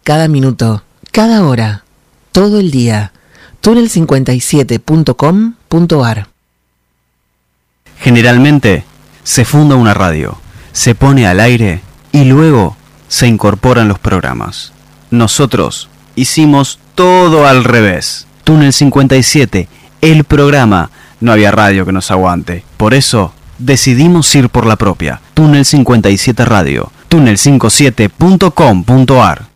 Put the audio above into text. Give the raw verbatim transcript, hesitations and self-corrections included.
cada minuto, cada hora, todo el día. túnel cincuenta y siete punto com punto ar. Generalmente se funda una radio, se pone al aire y luego se incorporan los programas. Nosotros hicimos todo al revés. túnel cincuenta y siete, el programa. No había radio que nos aguante. Por eso decidimos ir por la propia. túnel cincuenta y siete Radio. túnel cincuenta y siete punto com punto ar.